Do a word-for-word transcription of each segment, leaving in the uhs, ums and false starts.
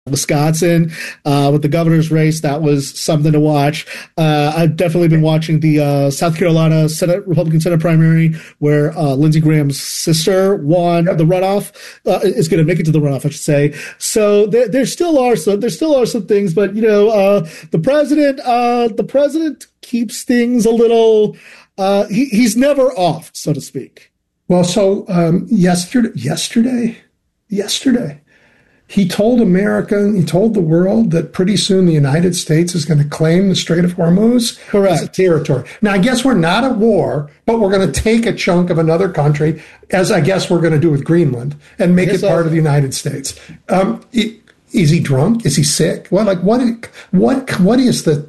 Wisconsin uh, with the governor's race. That was something to watch. Uh, I've definitely been watching the uh, South Carolina Senate Republican Senate primary where uh, Lindsey Graham's sister won the runoff. Uh, is going to make it to the runoff, I should say. So there, there still are some. There still are some things, but you know, uh, the president, uh, the president keeps things a little. Uh, he, he's never off, so to speak. Well, so um, yesterday, yesterday, yesterday. He told America, he told the world that pretty soon the United States is going to claim the Strait of Hormuz Correct. as a territory. Now, I guess we're not at war, but we're going to take a chunk of another country, as I guess we're going to do with Greenland, and make it so. part of the United States. Um, is he drunk? Is he sick? Well, like what? What? What is the?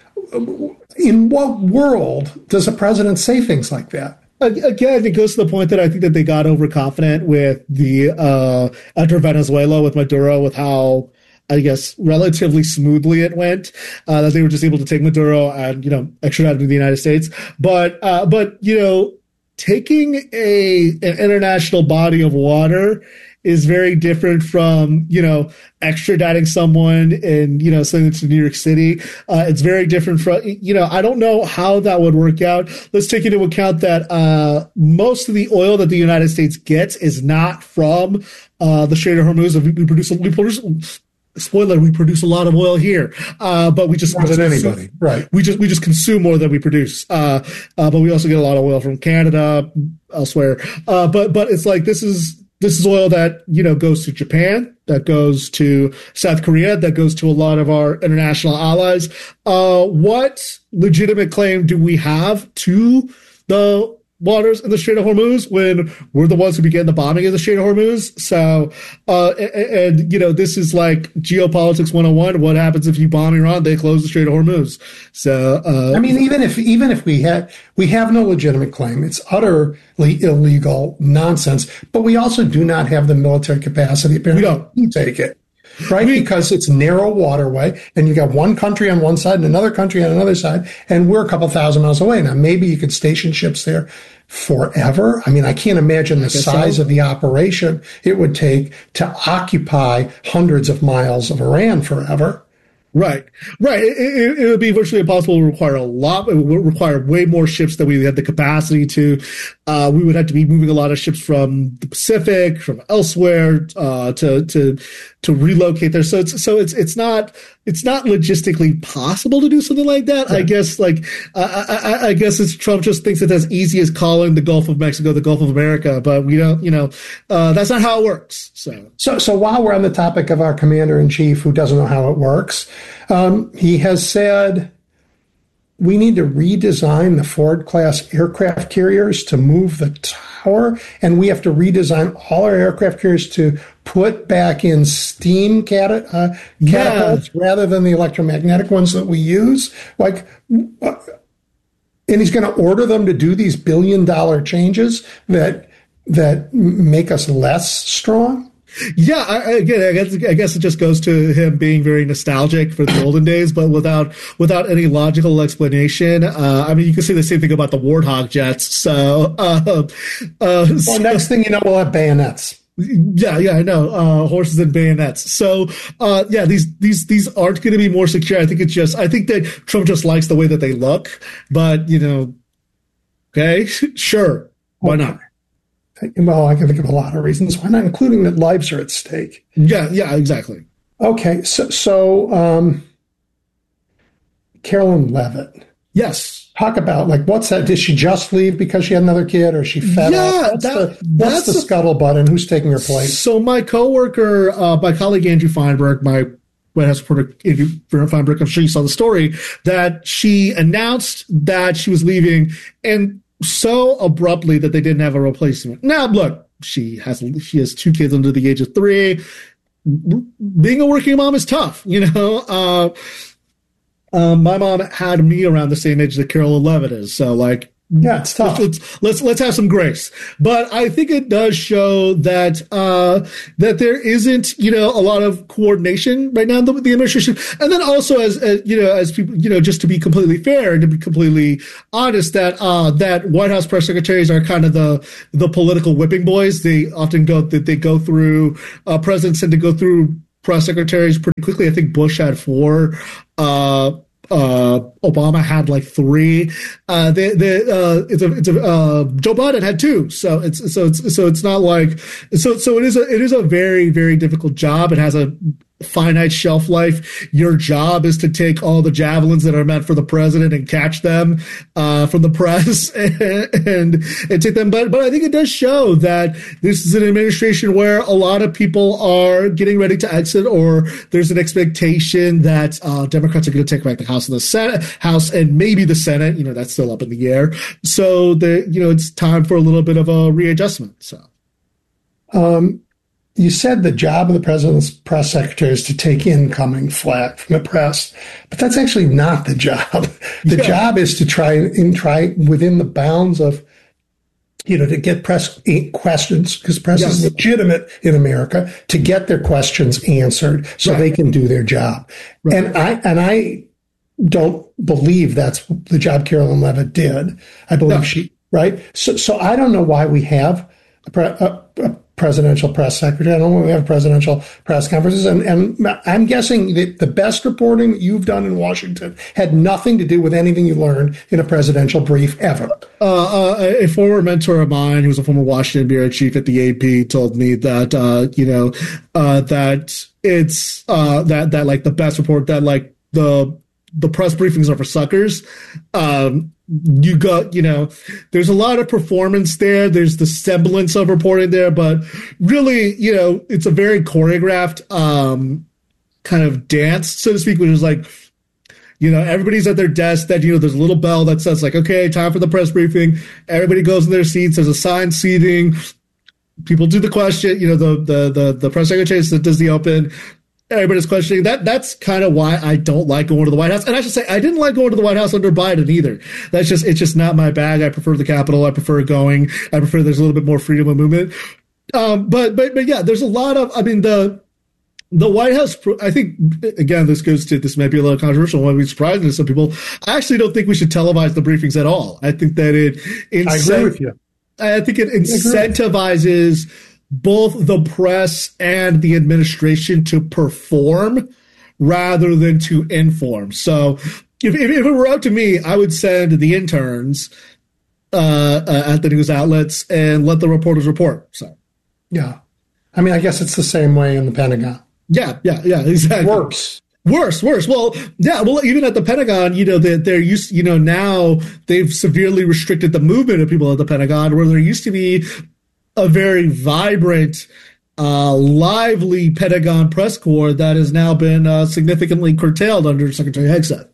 In what world does a president say things like that? Again, it goes to the point that I think that they got overconfident with the uh, after Venezuela with Maduro, with how I guess relatively smoothly it went. Uh, that they were just able to take Maduro and you know extradite him to the United States. But uh, but you know, taking a an international body of water is very different from, you know, extraditing someone and, you know, sending it to New York City. Uh, it's very different from, you know, I don't know how that would work out. Let's take into account that uh, most of the oil that the United States gets is not from uh, the Strait of Hormuz. We produce, we produce, spoiler, we produce a lot of oil here, uh, but we just more than anybody, right? We just we just consume more than we produce, uh, uh, but we also get a lot of oil from Canada, elsewhere. Uh, but but it's like this is. This is oil that, you know, goes to Japan, that goes to South Korea, that goes to a lot of our international allies. Uh, what legitimate claim do we have to the waters in the Strait of Hormuz when we're the ones who began the bombing of the Strait of Hormuz? So, uh, and, and, you know, this is like geopolitics one oh one. What happens if you bomb Iran? They close the Strait of Hormuz. So, uh, I mean, even if, even if we had, we have no legitimate claim, it's utterly illegal nonsense, but we also do not have the military capacity apparently we don't. to take it. Right, because it's narrow waterway, and you got one country on one side and another country on another side, and we're a couple thousand miles away. Now, maybe you could station ships there forever. I mean, I can't imagine the size so. of the operation it would take to occupy hundreds of miles of Iran forever. Right, right. It, it, it would be virtually impossible. It would require a lot. It would require way more ships than we had the capacity to. Uh, we would have to be moving a lot of ships from the Pacific, from elsewhere, uh, to to to relocate there. So it's so it's it's not it's not logistically possible to do something like that. Yeah. I guess like uh, I, I guess it's Trump just thinks it's as easy as calling the Gulf of Mexico the Gulf of America, but we don't. You know, uh, that's not how it works. So so so while we're on the topic of our commander in chief who doesn't know how it works. Um, he has said we need to redesign the Ford-class aircraft carriers to move the tower, and we have to redesign all our aircraft carriers to put back in steam cat- uh, catapults yeah. rather than the electromagnetic ones that we use. Like, uh, and he's going to order them to do these billion-dollar changes that that make us less strong. Yeah, I, again, I guess, I guess it just goes to him being very nostalgic for the olden days, but without without any logical explanation. Uh, I mean, you can say the same thing about the Warthog jets. So, uh, uh, well, so, next thing you know, we'll have bayonets. Yeah, yeah, I know. Uh, horses and bayonets. So, uh, yeah, these these these aren't going to be more secure. I think it's just, I think that Trump just likes the way that they look. But you know, okay, sure, why not? Well, I can think of a lot of reasons why not, including that lives are at stake. Yeah, yeah, exactly. Okay, so, so um, Carolyn Leavitt. Yes. Talk about, like, what's that? Did she just leave because she had another kid, or is she fed yeah, up? What's that, the, what's the scuttlebutt, and who's taking her place? So my coworker, uh, my colleague Andrew Feinberg, my White House reporter Andrew Feinberg, I'm sure you saw the story, that she announced that she was leaving, and so abruptly that they didn't have a replacement. Now, look, she has she has two kids under the age of three. Being a working mom is tough, you know. Uh, um, my mom had me around the same age that Carolyn Leavitt is, so like. Yeah, it's tough. Let's, let's let's have some grace, but I think it does show that uh, that there isn't, you know, a lot of coordination right now in the, the administration, and then also as, as you know, as people, you know, just to be completely fair and to be completely honest, that uh, that White House press secretaries are kind of the the political whipping boys. They often go that they go through uh, presidents tend to go through press secretaries pretty quickly. I think Bush had four. Uh, uh, Obama had like three. Uh, the, the, uh, it's a, it's a, uh, Joe Biden had two. So it's, so it's, so it's not like, so, so it is a, it is a very, very difficult job. It has a finite shelf life. Your job is to take all the javelins that are meant for the president and catch them, uh, from the press and, and, and take them. But, but I think it does show that this is an administration where a lot of people are getting ready to exit, or there's an expectation that, uh, Democrats are going to take back the House and the Senate, House and maybe the Senate. You know, that's still up in the air. So the, you know, it's time for a little bit of a readjustment. So, um, you said the job of the president's press secretary is to take incoming flack from the press, but that's actually not the job. The yeah. job is to try and try within the bounds of, you know, to get press questions, because press yes. is legitimate in America, to get their questions answered so right. they can do their job. Right. And I and I don't believe that's the job Carolyn Leavitt did. I believe no. she right. So so I don't know why we have a, pre, a, a presidential press secretary. I don't know why we have presidential press conferences. And, and I'm guessing that the best reporting you've done in Washington had nothing to do with anything you learned in a presidential brief ever. Uh, uh, a former mentor of mine, who was a former Washington bureau chief at the A P, told me that, uh, you know, uh, that it's, uh, that, that like the best report, that like the, the press briefings are for suckers. Um, you got, you know, there's a lot of performance there. There's the semblance of reporting there, but really, you know, it's a very choreographed, um, kind of dance, so to speak, which is like, you know, everybody's at their desk. That, you know, there's a little bell that says like, okay, time for the press briefing. Everybody goes in their seats. There's assigned seating. People do the question, you know, the, the, the, the press secretary does the open. Everybody's questioning that. That's kind of why I don't like going to the White House. And I should say, I didn't like going to the White House under Biden either. That's just, it's just not my bag. I prefer the Capitol. I prefer going. I prefer there's a little bit more freedom of movement. Um, but, but, but yeah, there's a lot of, I mean, the, the White House, I think, again, this goes to, this might be a little controversial, might be surprising to some people. I actually don't think we should televise the briefings at all. I think that it, incent- I agree with you. I think it incentivizes both the press and the administration to perform rather than to inform. So if, if, if it were up to me, I would send the interns uh, uh, at the news outlets and let the reporters report. So, yeah. I mean, I guess it's the same way in the Pentagon. Yeah, yeah, yeah, exactly. Worse. Worse, worse. Well, yeah, well, even at the Pentagon, you know, they're, they're used, you know, now they've severely restricted the movement of people at the Pentagon, where there used to be a very vibrant, uh, lively Pentagon press corps that has now been uh, significantly curtailed under Secretary Hegseth.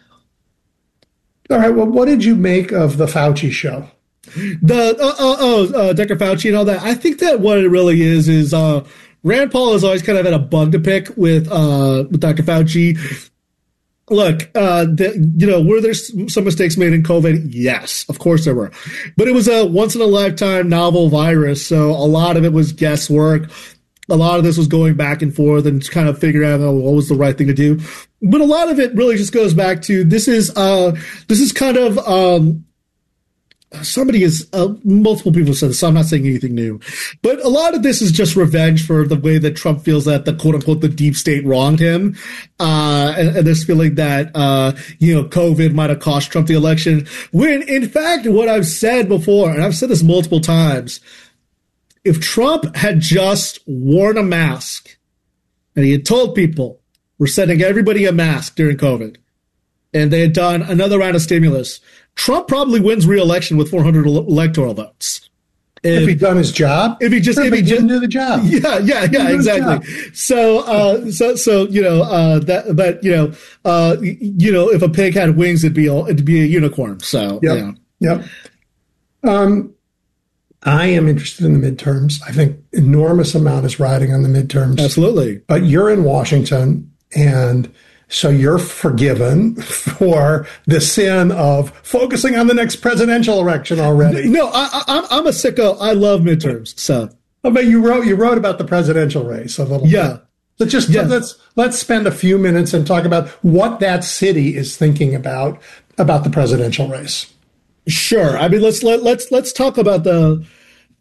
All right. Well, what did you make of the Fauci show? The uh, uh, oh, uh, Doctor Fauci and all that. I think that what it really is is uh, Rand Paul has always kind of had a bug to pick with uh, with Doctor Fauci. Look, uh, the, you know, were there some mistakes made in COVID? Yes, of course there were. But it was a once-in-a-lifetime novel virus, so a lot of it was guesswork. A lot of this was going back and forth and kind of figuring out oh, what was the right thing to do. But a lot of it really just goes back to this is uh, this is kind of um, somebody is uh, multiple people said this, so I'm not saying anything new. But a lot of this is just revenge for the way that Trump feels that the quote unquote the deep state wronged him. Uh, and, and this feeling that, uh, you know, COVID might have cost Trump the election. When in fact, what I've said before, and I've said this multiple times, if Trump had just worn a mask and he had told people we're sending everybody a mask during COVID and they had done another round of stimulus, Trump probably wins re-election with four hundred electoral votes. If, if he'd done his job, if he just, if, if he, he didn't just, do the job, yeah, yeah, yeah, exactly. So, uh, so, so you know, uh, that, but you know, uh, you know, if a pig had wings, it'd be a, it'd be a unicorn. So, yep, yeah. Yep. Um, I am interested in the midterms. I think enormous amount is riding on the midterms. Absolutely. But you're in Washington, and so you're forgiven for the sin of focusing on the next presidential election already. No, I, I, I'm a sicko. I love midterms. So, oh, but you wrote you wrote about the presidential race a little yeah. bit. So just yeah. let's let's spend a few minutes and talk about what that city is thinking about about the presidential race. Sure. I mean, let's let, let's let's talk about the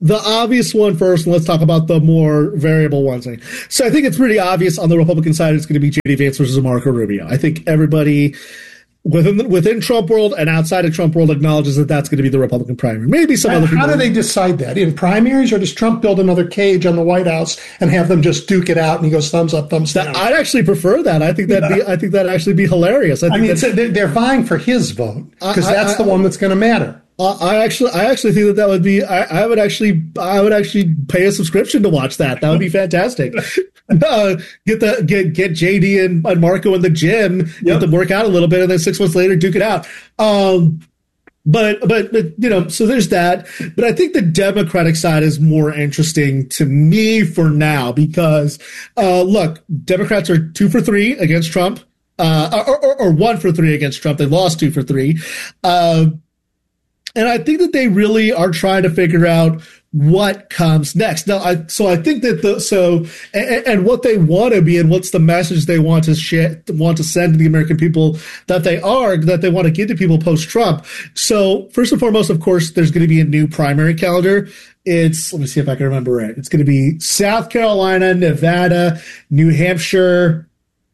the obvious one first, and let's talk about the more variable ones. So I think it's pretty obvious on the Republican side it's going to be J D Vance versus Marco Rubio. I think everybody within within Trump world and outside of Trump world acknowledges that that's going to be the Republican primary. Maybe some and other people. How do they decide that? In primaries, or does Trump build another cage on the White House and have them just duke it out and he goes thumbs up, thumbs down? I'd actually prefer that. I think that'd be I think that'd actually be hilarious. I, think I mean, that, they're, they're vying for his vote because that's I, the one that's going to matter. Uh, I actually, I actually think that that would be. I, I would actually, I would actually pay a subscription to watch that. That would be fantastic. uh, get the get get J D and, and Marco in the gym, yep. Get them work out a little bit, and then six months later duke it out. Um, but but but you know, so there's that. But I think the Democratic side is more interesting to me for now because uh, look, Democrats are two for three against Trump, uh, or, or, or one for three against Trump. They lost two for three. Uh, And I think that they really are trying to figure out what comes next. Now, I, so I think that the, so, and, and what they want to be and what's the message they want to share, want to send to the American people that they are, that they want to give to people post-Trump. So first and foremost, of course, there's going to be a new primary calendar. It's, let me see if I can remember right. It's going to be South Carolina, Nevada, New Hampshire,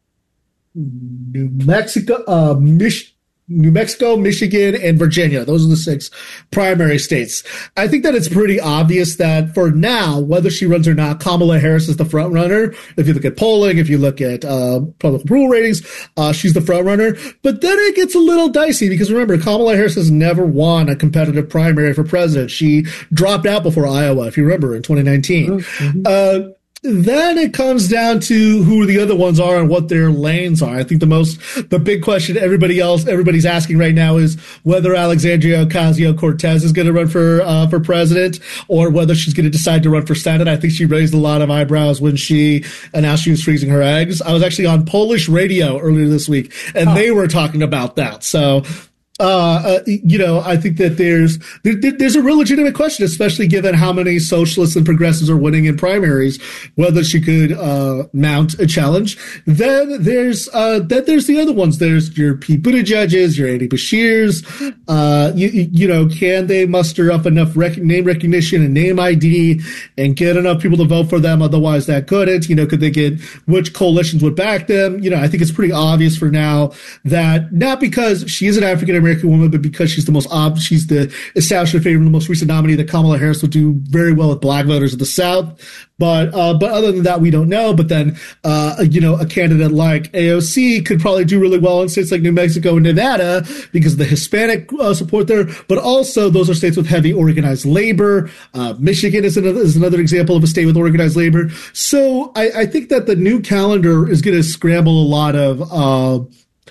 New Mexico, uh, Michigan, New Mexico, Michigan, and Virginia. Those are the six primary states. I think that it's pretty obvious that for now, whether she runs or not, Kamala Harris is the front runner. If you look at polling, if you look at uh, public approval ratings, uh, she's the front runner. But then it gets a little dicey because remember, Kamala Harris has never won a competitive primary for president. She dropped out before Iowa, if you remember, in twenty nineteen. Mm-hmm. Uh, Then it comes down to who the other ones are and what their lanes are. I think the most, the big question everybody else, everybody's asking right now is whether Alexandria Ocasio-Cortez is going to run for, uh, for president or whether she's going to decide to run for Senate. I think she raised a lot of eyebrows when she announced she was freezing her eggs. I was actually on Polish radio earlier this week and oh. they were talking about that. So, Uh, uh, you know, I think that there's there, there's a real legitimate question, especially given how many socialists and progressives are winning in primaries, whether she could uh, mount a challenge. Then there's uh, then there's the other ones. There's your Pete Buttigieg's, your Andy Bashir's. Uh, you, you know, can they muster up enough rec- name recognition and name I D and get enough people to vote for them? Otherwise, that couldn't. You know, could they get which coalitions would back them? You know, I think it's pretty obvious for now that not because she is an African American American woman, but because she's the most ob- she's the establishment favorite, the most recent nominee, that Kamala Harris will do very well with black voters of the South. But uh, but other than that, we don't know. But then uh, you know, a candidate like A O C could probably do really well in states like New Mexico and Nevada because of the Hispanic uh, support there. But also, those are states with heavy organized labor. Uh, Michigan is another is another example of a state with organized labor. So I, I think that the new calendar is going to scramble a lot of. Uh,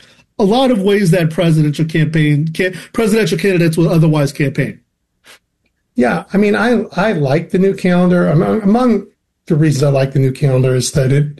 A lot of ways that presidential campaign, can, presidential candidates will otherwise campaign. Yeah, I mean, I I like the new calendar. Among, among the reasons I like the new calendar is that it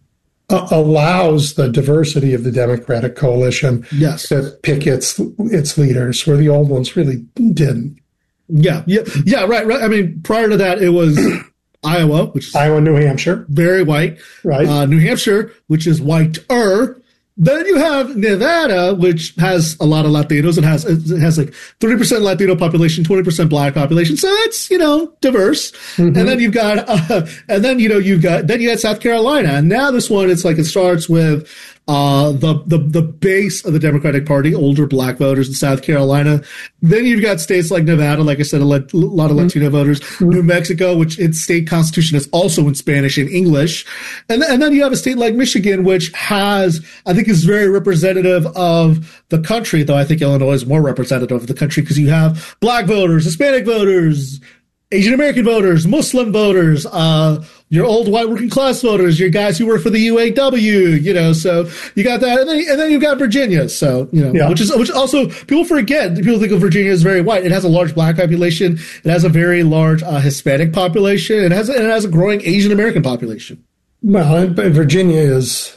uh, allows the diversity of the Democratic coalition yes. to pick its its leaders, where the old ones really didn't. Yeah, yeah, yeah, right, right. I mean, prior to that, it was Iowa, which is Iowa, New Hampshire, very white, right? Uh, New Hampshire, which is whiter. Then you have Nevada, which has a lot of Latinos. It has it has like thirty percent Latino population, twenty percent Black population. So it's, you know, diverse. Mm-hmm. And then you've got, uh, and then, you know, you've got, then you got South Carolina. And now this one, it's like it starts with uh, the, the, the base of the Democratic Party, older Black voters in South Carolina. Then you've got states like Nevada, like I said, a, le- a lot of Latino mm-hmm. voters. Mm-hmm. New Mexico, which its state constitution is also in Spanish and English. And, th- and then you have a state like Michigan, which has, I think, is very representative of the country, though I think Illinois is more representative of the country because you have Black voters, Hispanic voters, Asian American voters, Muslim voters, uh, your old white working class voters, your guys who work for the U A W, you know, so you got that. And then, and then you've got Virginia. So, you know, yeah. which is, which also people forget, people think of Virginia as very white. It has a large Black population. It has a very large uh, Hispanic population. It has, and it has a growing Asian American population. Well, Virginia is,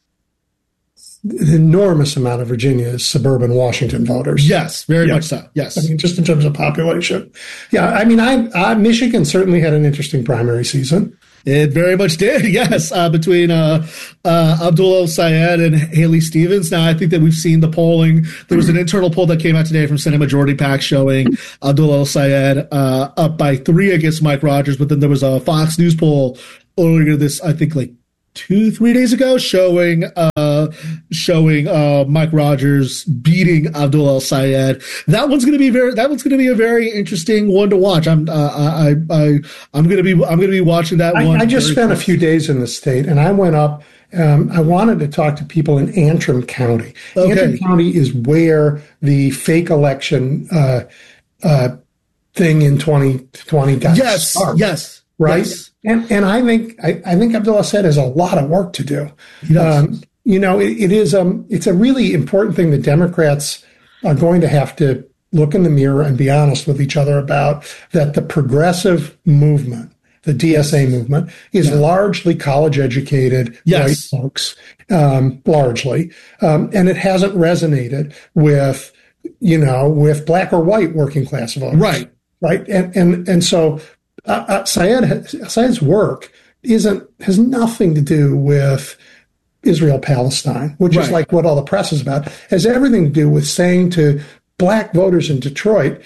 an enormous amount of Virginia is suburban Washington voters. Yes, very yeah. much so. Yes. I mean, just in terms of population. Yeah, I mean, I, I Michigan certainly had an interesting primary season. It very much did, yes, uh, between uh, uh, Abdul El-Sayed and Haley Stevens. Now, I think that we've seen the polling. There was an internal poll that came out today from Senate Majority PAC showing Abdul El-Sayed uh, up by three against Mike Rogers, but then there was a Fox News poll earlier this, I think, like two, three days ago, showing uh, showing uh, Mike Rogers beating Abdul El-Sayed. That one's going to be very. That one's going to be a very interesting one to watch. I'm uh, I I I'm going to be I'm going to be watching that I, one. I just spent close. a few days in the state, and I went up. Um, I wanted to talk to people in Antrim County. Okay. Antrim County is where the fake election uh, uh, thing in twenty twenty got yes, started. Yes, right. Yes. And and I think I, I think Abdul El-Sayed has a lot of work to do. Um, you know, it, it is um it's a really important thing that Democrats are going to have to look in the mirror and be honest with each other about. That the progressive movement, the D S A movement, is yeah. largely college educated yes. white folks, um, largely, um, and it hasn't resonated with you know with black or white working class voters. Right. Right. And and and so. Uh, uh, Sayed, Sayed's work isn't has nothing to do with Israel Palestine, which right. is like what all the press is about. It has everything to do with saying to black voters in Detroit,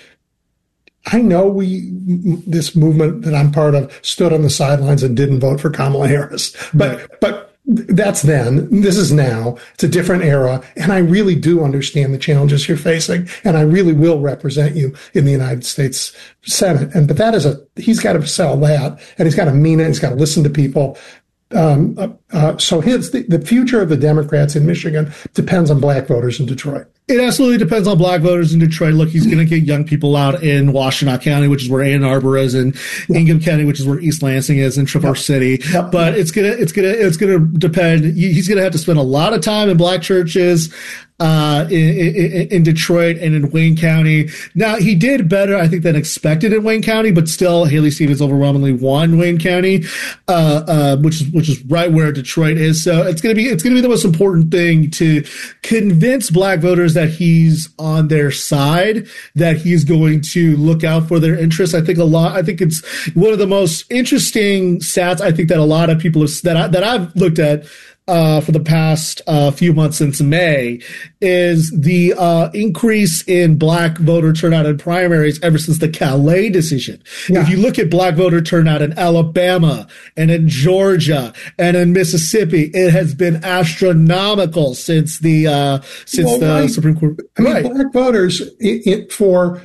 I know we this movement that I'm part of stood on the sidelines and didn't vote for Kamala Harris, but right. but. That's then. This is now. It's a different era. And I really do understand the challenges you're facing. And I really will represent you in the United States Senate. And, but that is a, he's got to sell that and he's got to mean it. He's got to listen to people. Um, uh, uh, so his, the, the future of the Democrats in Michigan depends on black voters in Detroit. It absolutely depends on black voters in Detroit. Look, he's going to get young people out in Washtenaw County, which is where Ann Arbor is, and yep. Ingham County, which is where East Lansing is, and Traverse yep. City. Yep. But it's gonna, it's gonna, it's gonna depend. He's going to have to spend a lot of time in black churches, uh, in, in, in Detroit and in Wayne County. Now, he did better, I think, than expected in Wayne County, but still, Haley Stevens overwhelmingly won Wayne County, uh, uh, which is, which is right where Detroit is. So it's going to be, it's going to be the most important thing to convince black voters that he's on their side, that he's going to look out for their interests. I think a lot, I think it's one of the most interesting stats I think that a lot of people have, that I, that I've looked at uh, for the past uh, few months since May is the uh, increase in black voter turnout in primaries ever since the Calais decision. Yeah. If you look at black voter turnout in Alabama and in Georgia and in Mississippi, it has been astronomical since the uh, since well, the right. Supreme Court. I mean, right. black voters it, it, for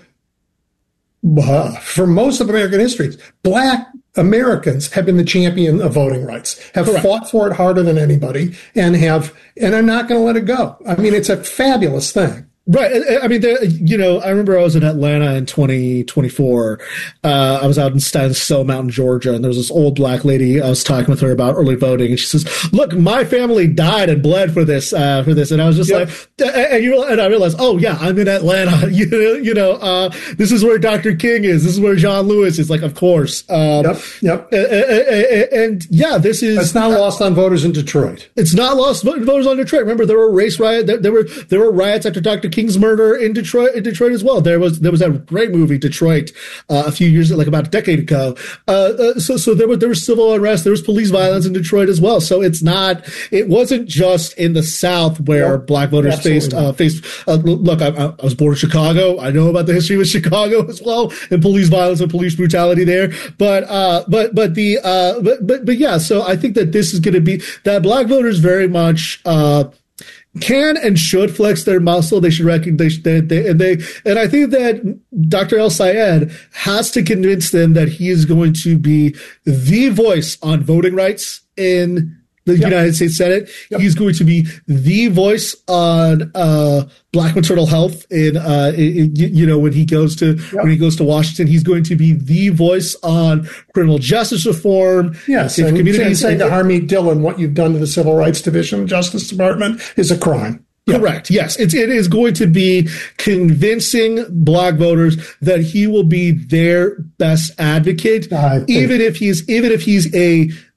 uh, for most of American history, black Americans have been the champion of voting rights, have Correct. fought for it harder than anybody, and have and are not going to let it go. I mean, it's a fabulous thing. Right. I mean, you know, I remember I was in Atlanta in twenty twenty-four. Uh, I was out in Stone Mountain, Georgia, and there was this old black lady. I was talking with her about early voting, and she says, "Look, my family died and bled for this, uh, for this." And I was just yep. like, and you, and I realized, oh yeah, I'm in Atlanta. You know, you know, uh, this is where Doctor King is. This is where John Lewis is. Like, of course. Um, yep. Yep. And, and, and yeah, this is. It's not lost on voters in Detroit. It's not lost on voters on Detroit. Remember, there were race riots. There, there were there were riots after Doctor King's murder in Detroit, in Detroit as well. There was there was that great movie Detroit uh, a few years, like about a decade ago. Uh, uh, so so there was there was civil unrest, there was police violence in Detroit as well. So it's not, it wasn't just in the South where yep. black voters Absolutely. faced uh, faced. Uh, look, I, I was born in Chicago. I know about the history with Chicago as well, and police violence and police brutality there. But uh, but but the uh, but but but yeah. So I think that this is going to be that black voters very much. Uh, can and should flex their muscle. They should recognize that they, and they, and I think that Doctor El-Sayed has to convince them that he is going to be the voice on voting rights in the yep. United States Senate. Yep. He's going to be the voice on uh, black maternal health in, uh, in, you know, when he goes to yep. when he goes to Washington. He's going to be the voice on criminal justice reform. Yes, and, and saying to Harmeet Dillon, what you've done to the Civil Rights Division of the Justice Department is a crime. Correct. Yes, it's, it is going to be convincing black voters that he will be their best advocate, even if he's even if he's a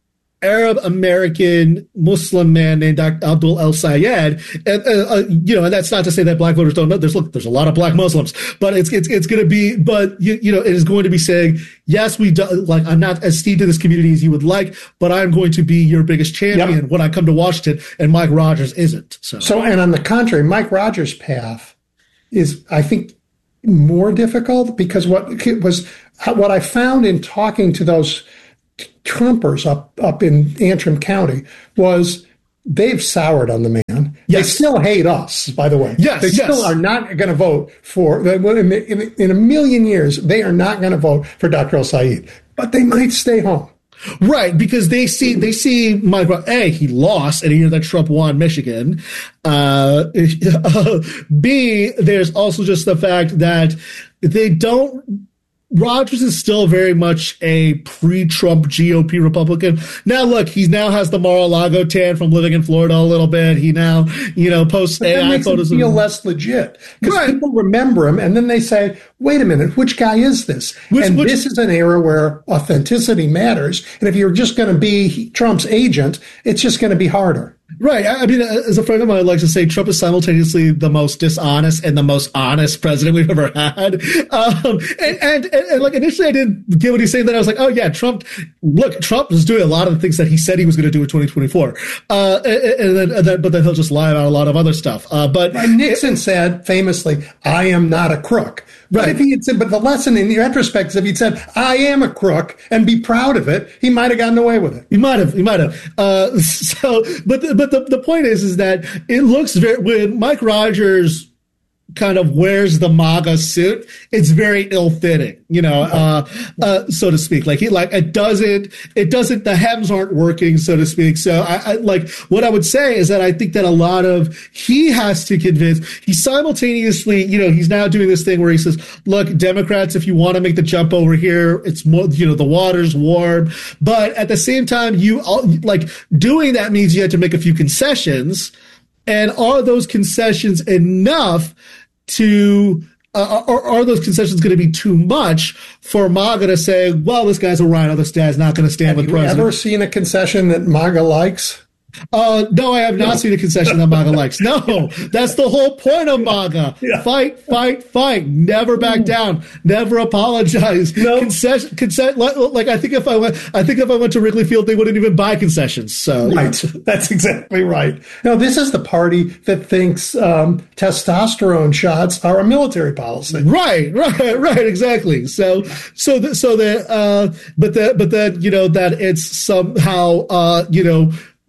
Arab American Muslim man named Abdul El Sayed, and uh, uh, you know, and that's not to say that black voters don't know. There's look, there's a lot of black Muslims, but it's it's it's going to be, but you, you know, it is going to be saying, yes, we do, like I'm not as steeped in this community as you would like, but I'm going to be your biggest champion yep. when I come to Washington, and Mike Rogers isn't. So, so and on the contrary, Mike Rogers' path is, I think, more difficult because what was what I found in talking to those Trumpers up up in Antrim County was they've soured on the man. Yes. They still hate us, by the way. Yes, they yes. still are not going to vote for in, in, in a million years. They are not going to vote for Doctor El Sayed, but they might stay home. Right, because they see they see Mike. A, he lost, and here that Trump won Michigan. Uh, B, there's also just the fact that they don't. Rogers is still very much a pre-Trump G O P Republican. Now, look, he now has the Mar-a-Lago tan from living in Florida a little bit. He now, you know, posts but A I that makes photos. Him feel of less legit because right. people remember him, and then they say, "Wait a minute, which guy is this?" Which, and which, this is an era where authenticity matters. And if you're just going to be Trump's agent, it's just going to be harder. Right. I mean, as a friend of mine likes to say, Trump is simultaneously the most dishonest and the most honest president we've ever had. Um, and, and, and, and like initially I didn't get what he's saying. Then I was like, oh yeah, Trump, look, Trump is doing a lot of the things that he said he was going to do in twenty twenty-four. Uh, and, and, then, and then, but then he'll just lie about a lot of other stuff. Uh, but and Nixon it, said famously, I am not a crook. But right. if he had said, but the lesson in retrospect is if he'd said, I am a crook and be proud of it, he might have gotten away with it. He might have, he might have. Uh, so, but, the, but the, the point is, is that it looks very, when Mike Rogers kind of wears the MAGA suit, it's very ill-fitting, you know, uh, uh, so to speak. Like he, like it doesn't, it doesn't, the hems aren't working, so to speak. So I, I like what I would say is that I think that a lot of, he has to convince, he simultaneously, you know, he's now doing this thing where he says, look, Democrats, if you want to make the jump over here, it's more, you know, the water's warm. But at the same time, you like doing that means you have to make a few concessions. And are those concessions enough to, uh, or are those concessions going to be too much for MAGA to say, well, this guy's a rhino, this guy's not going to stand have with president? Have you ever seen a concession that MAGA likes? Uh, no, I have not seen a concession that MAGA likes. No, that's the whole point of MAGA. Yeah. Fight, fight, fight. Never back down. Never apologize. No concession. Concession. Like, like I think if I went, I think if I went to Wrigley Field, they wouldn't even buy concessions. So right, that's exactly right. Now, this is the party that thinks um, testosterone shots are a military policy. Right, right, right. Exactly. So, so, the, so that, uh, but that, but that, you know, that it's somehow, uh, you know.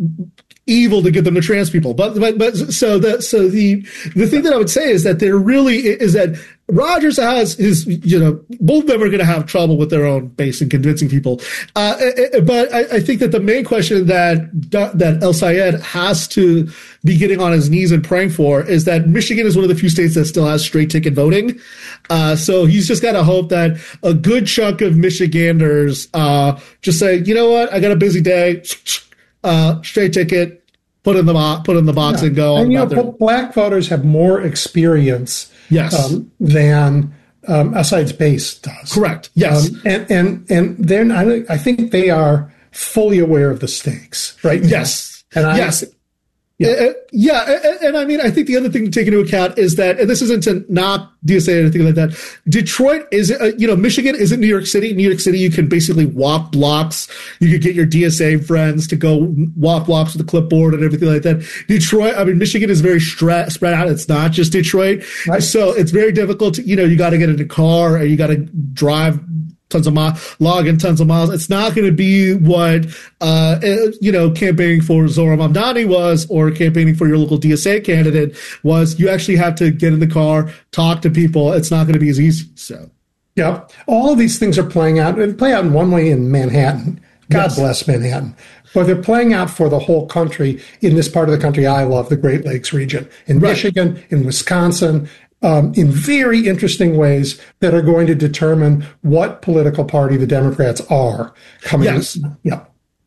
evil to give them to trans people. But, but, but, so the, so the, the thing that I would say is that there really is that Rogers has his, you know, both of them are going to have trouble with their own base and convincing people. Uh, but I, I think that the main question that, that El Sayed has to be getting on his knees and praying for is that Michigan is one of the few states that still has straight ticket voting. Uh, so he's just got to hope that a good chunk of Michiganders, uh, just say, you know what, I got a busy day. Uh, straight ticket, put in the bo- put in the box yeah. and go. And you know, their- black voters have more experience, yes, um, than um, Assad's base does. Correct. Yes, um, and and and they're not, I think they are fully aware of the stakes, right? Yes, and I, yes. Yeah. Uh, yeah, and, and I mean, I think the other thing to take into account is that, and this isn't to knock D S A or anything like that, Detroit is, uh, you know, Michigan isn't New York City. New York City, you can basically walk blocks. You could get your D S A friends to go walk blocks with a clipboard and everything like that. Detroit, I mean, Michigan is very stra- spread out. It's not just Detroit. Right. So it's very difficult to, you know, you got to get in a car and you got to drive tons of miles, log in tons of miles. It's not going to be what, uh, you know, campaigning for Zohran Mamdani was, or campaigning for your local D S A candidate was. You actually have to get in the car, talk to people. It's not going to be as easy. So, yeah, all of these things are playing out and play out in one way in Manhattan. God yes. bless Manhattan. But they're playing out for the whole country in this part of the country I love, the Great Lakes region, in right. Michigan, in Wisconsin, Um, in very interesting ways that are going to determine what political party the Democrats are coming. Yes. Yeah.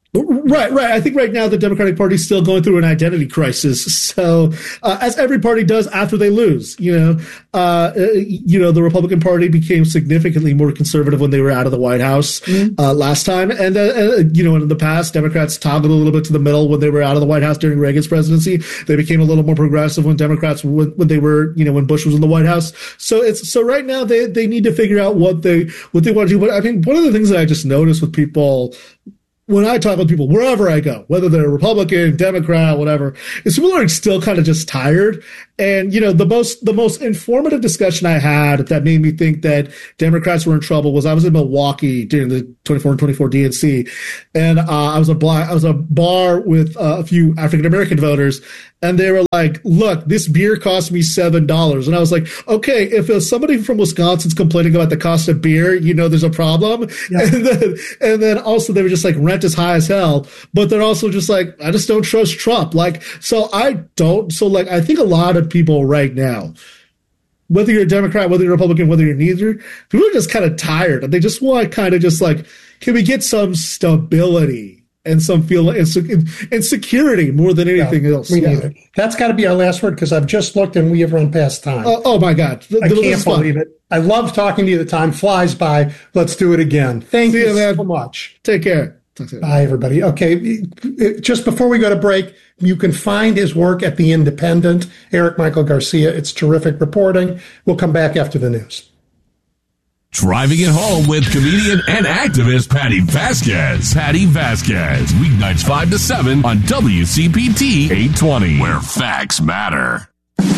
Right, right. I think right now the Democratic Party is still going through an identity crisis. So, uh, as every party does after they lose, you know, uh, you know, the Republican Party became significantly more conservative when they were out of the White House mm-hmm. uh, last time, and uh, uh, you know, in the past, Democrats toggled a little bit to the middle when they were out of the White House during Reagan's presidency. They became a little more progressive when Democrats when, when they were, you know, when Bush was in the White House. So it's so right now they they need to figure out what they what they want to do. But I mean, one of the things that I just noticed with people. When I talk with people, wherever I go, whether they're Republican, Democrat, whatever, is people are still kind of just tired. And, you know, the most, the most informative discussion I had that made me think that Democrats were in trouble was I was in Milwaukee during the twenty-four and twenty-four D N C. And, uh, I was a black, I was a bar with uh, a few African-American voters. And they were like, look, this beer cost me seven dollars. And I was like, okay, if uh, somebody from Wisconsin's complaining about the cost of beer, you know, there's a problem. Yeah. And then, and then also they were just like, rent is high as hell. But they're also just like, I just don't trust Trump. Like, so I don't. So like, I think a lot of people right now, whether you're a Democrat, whether you're a Republican, whether you're neither, people are just kind of tired. And they just want kind of just like, can we get some stability? And some feel and security more than anything yeah, else. We need it. That's got to be our last word because I've just looked and we have run past time. Uh, oh my God! The, I the, can't believe it. I love talking to you. The time flies by. Let's do it again. Thank See you, you man. so much. Take care. Bye, everybody. Okay, just before we go to break, you can find his work at The Independent. Eric Michael Garcia. It's terrific reporting. We'll come back after the news. Driving it home with comedian and activist Patty Vasquez. Patty Vasquez, weeknights five to seven on W C P T eight twenty, where facts matter.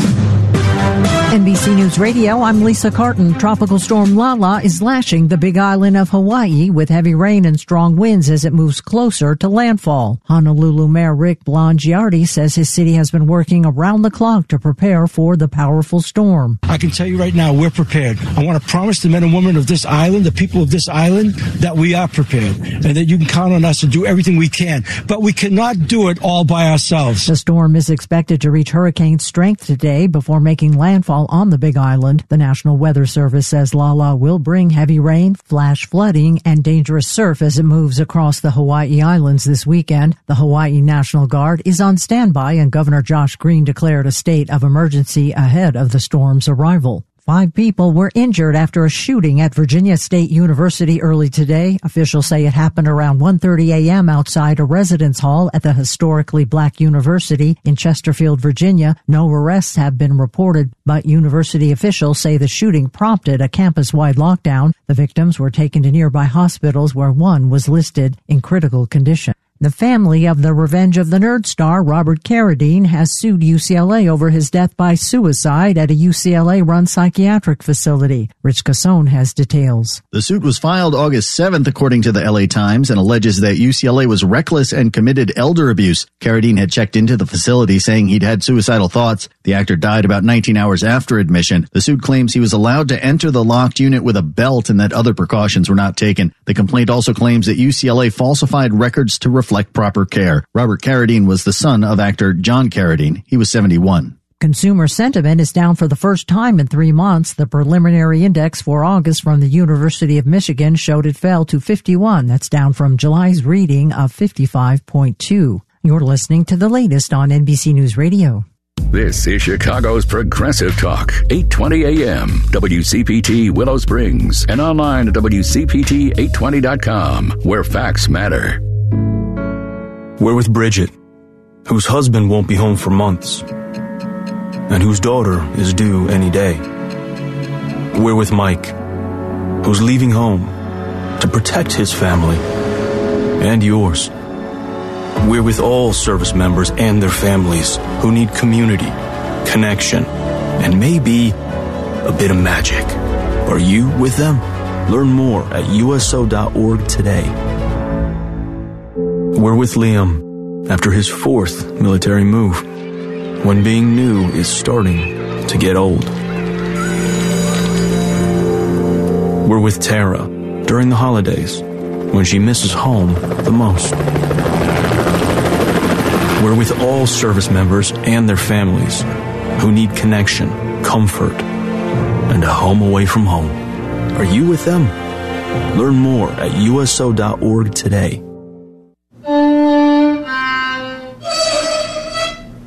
N B C News Radio, I'm Lisa Carton. Tropical storm Lala is lashing the Big Island of Hawaii with heavy rain and strong winds as it moves closer to landfall. Honolulu Mayor Rick Blangiardi says his city has been working around the clock to prepare for the powerful storm. I can tell you right now, we're prepared. I want to promise the men and women of this island, the people of this island, that we are prepared and that you can count on us to do everything we can. But we cannot do it all by ourselves. The storm is expected to reach hurricane strength today before making landfall on the Big Island. The National Weather Service says Lala will bring heavy rain, flash flooding, and dangerous surf as it moves across the Hawaii Islands this weekend. The Hawaii National Guard is on standby, and Governor Josh Green declared a state of emergency ahead of the storm's arrival. Five people were injured after a shooting at Virginia State University early today. Officials say it happened around one thirty a.m. outside a residence hall at the historically black university in Chesterfield, Virginia. No arrests have been reported, but university officials say the shooting prompted a campus-wide lockdown. The victims were taken to nearby hospitals where one was listed in critical condition. The family of the Revenge of the Nerds star Robert Carradine has sued U C L A over his death by suicide at a U C L A-run psychiatric facility. Rich Cassone has details. The suit was filed August seventh, according to the L A Times, and alleges that U C L A was reckless and committed elder abuse. Carradine had checked into the facility saying he'd had suicidal thoughts. The actor died about nineteen hours after admission. The suit claims he was allowed to enter the locked unit with a belt and that other precautions were not taken. The complaint also claims that U C L A falsified records to reflect reflect proper care. Robert Carradine was the son of actor John Carradine. He was seventy-one. Consumer sentiment is down for the first time in three months. The preliminary index for August from the University of Michigan showed it fell to fifty-one. That's down from July's reading of fifty-five point two. You're listening to the latest on N B C News Radio. This is Chicago's Progressive Talk, eight twenty a.m., W C P T Willow Springs, and online at W C P T eight twenty dot com, where facts matter. We're with Bridget, whose husband won't be home for months, and whose daughter is due any day. We're with Mike, who's leaving home to protect his family and yours. We're with all service members and their families who need community, connection, and maybe a bit of magic. Are you with them? Learn more at U S O dot org today. We're with Liam after his fourth military move, when being new is starting to get old. We're with Tara during the holidays, when she misses home the most. We're with all service members and their families who need connection, comfort, and a home away from home. Are you with them? Learn more at U S O dot org today.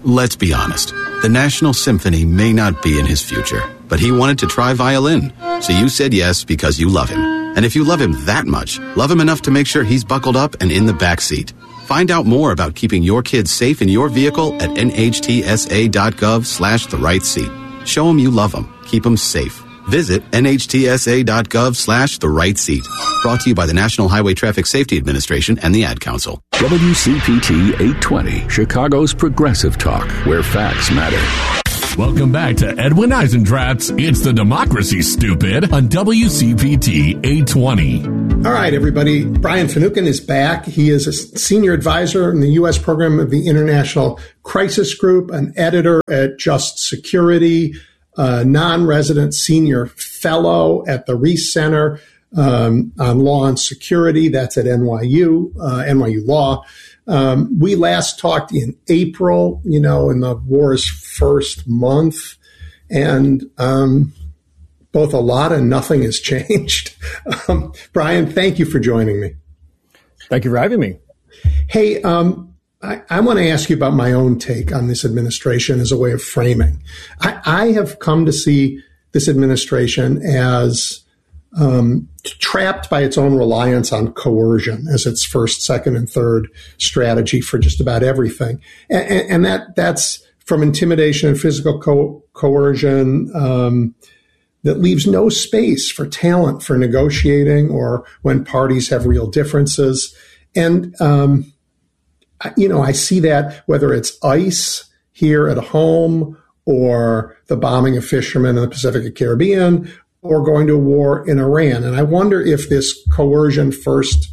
Let's be honest. The National Symphony may not be in his future, but he wanted to try violin. So you said yes because you love him. And if you love him that much, love him enough to make sure he's buckled up and in the back seat. Find out more about keeping your kids safe in your vehicle at nhtsa.gov slash the right seat. Show him you love him. Keep him safe. Visit nhtsa.gov slash the right seat. Brought to you by the National Highway Traffic Safety Administration and the Ad Council. W C P T eight twenty, Chicago's progressive talk, where facts matter. Welcome back to Edwin Eisendrath's It's the Democracy, Stupid, on W C P T eight twenty. All right, everybody. Brian Finucane is back. He is a senior advisor in the U S program of the International Crisis Group, an editor at Just Security, a non-resident senior fellow at the Reese Center um, on Law and Security. That's at N Y U, uh, N Y U Law. Um, we last talked in April, you know, in the war's first month, and um, both a lot and nothing has changed. Um, Brian, thank you for joining me. Thank you for having me. Hey, um, I, I want to ask you about my own take on this administration as a way of framing. I, I have come to see this administration as um, trapped by its own reliance on coercion as its first, second, and third strategy for just about everything. And, and, and that that's from intimidation and physical co- coercion um, that leaves no space for talent for negotiating or when parties have real differences. And, um, you know, I see that whether it's ICE here at home or the bombing of fishermen in the Pacific Caribbean or going to a war in Iran. And I wonder if this coercion first,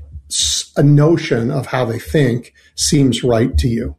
a notion of how they think, seems right to you.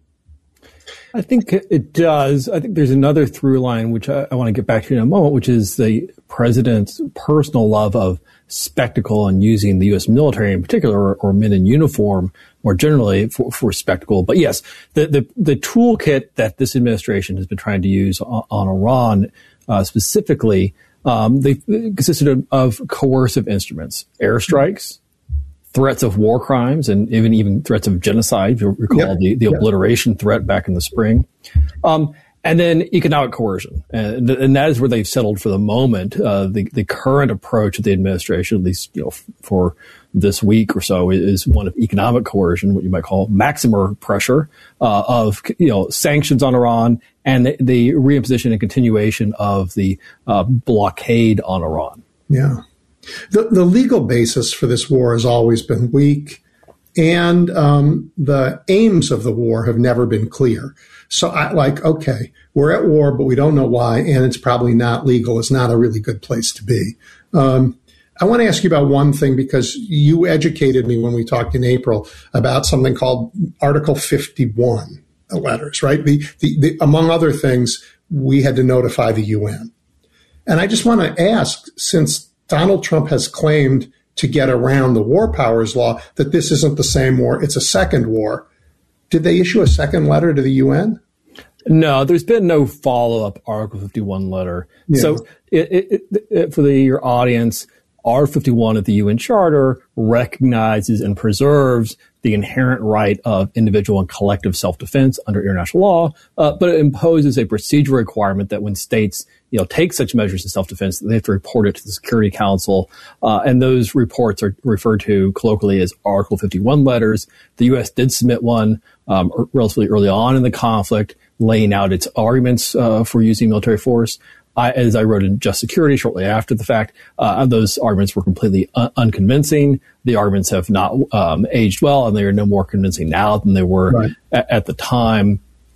I think it does. I think there's another through line, which I, I want to get back to in a moment, which is the president's personal love of spectacle and using the U S military in particular, or, or men in uniform more generally for, for spectacle. But yes, the, the, the toolkit that this administration has been trying to use on, on Iran uh, specifically, um, they consisted of, of coercive instruments, airstrikes, threats of war crimes, and even even threats of genocide. You'll recall yep. the, the yep. obliteration threat back in the spring. Um, and then economic coercion. And, and that is where they've settled for the moment. Uh, the, the current approach of the administration, at least you know, f- for this week or so, is one of economic coercion, what you might call maximum pressure uh, of you know sanctions on Iran and the, the reimposition and continuation of the uh, blockade on Iran. Yeah. The, the legal basis for this war has always been weak, and um, the aims of the war have never been clear. So I like, okay, we're at war, but we don't know why, and it's probably not legal. It's not a really good place to be. Um, I want to ask you about one thing, because you educated me when we talked in April about something called Article fifty-one letters, right? The, the, the, among other things, we had to notify the U N. And I just want to ask, since Donald Trump has claimed to get around the war powers law, that this isn't the same war, it's a second war. Did they issue a second letter to the U N? No, there's been no follow-up Article fifty-one letter. Yeah. So it, it, it, for the, your audience, Article fifty-one of the U N Charter recognizes and preserves the inherent right of individual and collective self-defense under international law, uh, but it imposes a procedural requirement that when states you know, take such measures in self-defense, they have to report it to the Security Council. Uh, and those reports are referred to colloquially as Article fifty-one letters. The U S did submit one um, relatively early on in the conflict, laying out its arguments uh, for using military force. I, as I wrote in Just Security shortly after the fact, uh, those arguments were completely un- unconvincing. The arguments have not um, aged well, and they are no more convincing now than they were right. at, at the time.